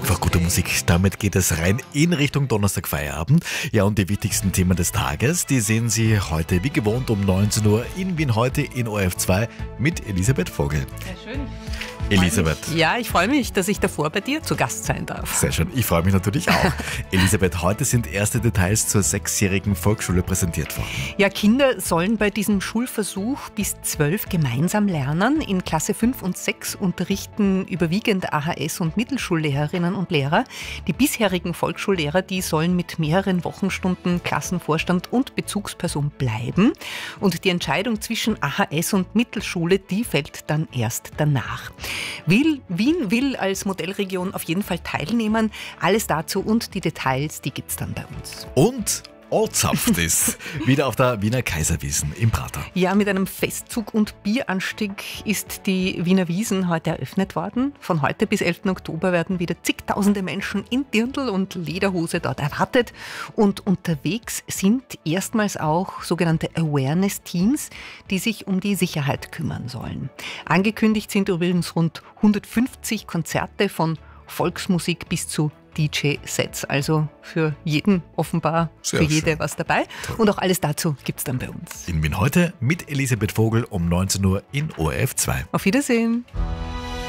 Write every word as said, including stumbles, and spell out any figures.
Einfach gute Musik. Damit geht es rein in Richtung Donnerstag Feierabend. Ja, und die wichtigsten Themen des Tages, die sehen Sie heute wie gewohnt um neunzehn Uhr in Wien heute in O R F zwei mit Elisabeth Vogel. Sehr schön. Elisabeth. Ja, ich freue mich, dass ich davor bei dir zu Gast sein darf. Sehr schön, ich freue mich natürlich auch. Elisabeth, heute sind erste Details zur sechsjährigen Volksschule präsentiert worden. Ja, Kinder sollen bei diesem Schulversuch bis zwölf gemeinsam lernen. In Klasse fünf und sechs unterrichten überwiegend A H S- und Mittelschullehrerinnen und Lehrer. Die bisherigen Volksschullehrer, die sollen mit mehreren Wochenstunden Klassenvorstand und Bezugsperson bleiben. Und die Entscheidung zwischen A H S und Mittelschule, die fällt dann erst danach. Will, Wien will als Modellregion auf jeden Fall teilnehmen. Alles dazu und die Details, die gibt es dann bei uns. Und Ortsaft ist wieder auf der Wiener Kaiserwiesen im Prater. Ja, mit einem Festzug und Bieranstieg ist die Wiener Wiesn heute eröffnet worden. Von heute bis elften Oktober werden wieder zigtausende Menschen in Dirndl und Lederhose dort erwartet. Und unterwegs sind erstmals auch sogenannte Awareness-Teams, die sich um die Sicherheit kümmern sollen. Angekündigt sind übrigens rund hundertfünfzig Konzerte von Volksmusik bis zu D J-Sets, also für jeden offenbar, Sehr für jede schön. was dabei. Und auch alles dazu gibt es dann bei uns. In Wien heute mit Elisabeth Vogel um neunzehn Uhr in O R F zwei. Auf Wiedersehen.